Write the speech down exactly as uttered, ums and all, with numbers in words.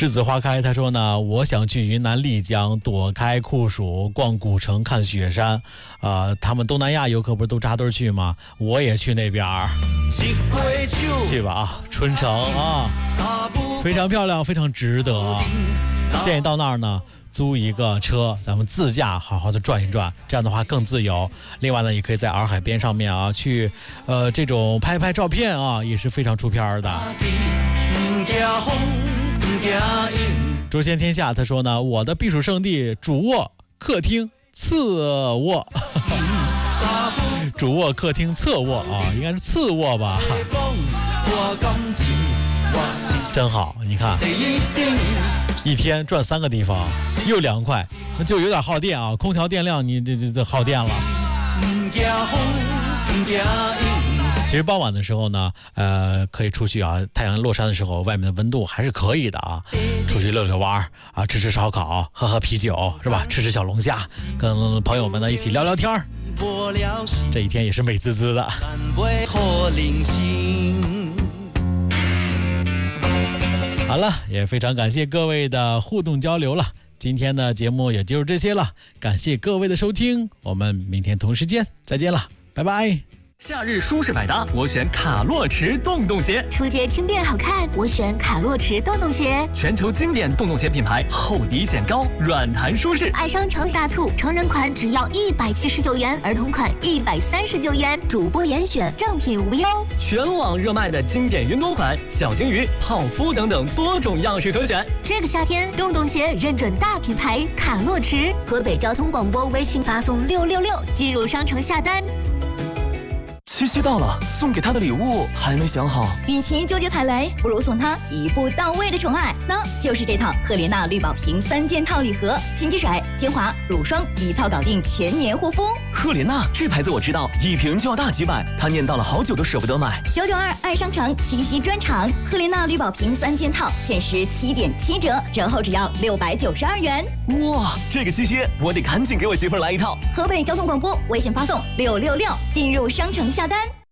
栀子花开，他说呢，我想去云南丽江躲开酷暑，逛古城，看雪山。呃，他们东南亚游客不是都扎堆去吗？我也去那边儿，去吧啊，春城啊，非常漂亮，非常值得。建议到那儿呢，租一个车，咱们自驾好好的转一转，这样的话更自由。另外呢，也可以在洱海边上面啊，去呃这种拍拍照片啊，也是非常出片的。周先天下他说呢，我的避暑胜地主卧、客厅、次卧，主卧、客厅、侧卧啊，应该是次卧吧。真好，你看。一天转三个地方，又凉快，那就有点耗电啊！空调电量你这这这耗电了。其实傍晚的时候呢，呃，可以出去啊，太阳落山的时候，外面的温度还是可以的啊，出去溜溜弯啊，吃吃烧烤，喝喝啤酒，是吧？吃吃小龙虾，跟朋友们呢一起聊聊天儿，这一天也是美滋滋的。好了，也非常感谢各位的互动交流了。今天的节目也就是这些了，感谢各位的收听，我们明天同时间再见了，拜拜。 夏日舒适百搭，我选卡洛驰洞洞鞋。 出街轻便好看，我选卡洛驰洞洞鞋。 全球经典洞洞鞋品牌，厚底显高，软弹舒适。 爱商城大促，成人款只要一百七十九元，儿童款一百三十九元，主播严选，正品无忧。 全网热卖的经典云朵款、小金鱼、泡芙等等多种样式可选。 这个夏天，洞洞鞋认准大品牌卡洛驰。河北交通广播微信发送六六六进入商城下单。 七夕到了，送给他的礼物还没想好。 与其纠结踩雷，不如送他一步到位的宠爱，那就是这套赫莲娜绿宝瓶三件套礼盒，金鸡水、精华、乳霜一套搞定全年护肤。 赫莲娜这牌子我知道，一瓶就要大几百，他念叨了好久都舍不得买。 九九二爱商城七夕专场，赫莲娜绿宝瓶三件套限时七点七折，折后只要六百九十二元。 哇，这个七夕我得赶紧给我媳妇儿来一套。 河北交通广播微信发送六六六进入商城下单。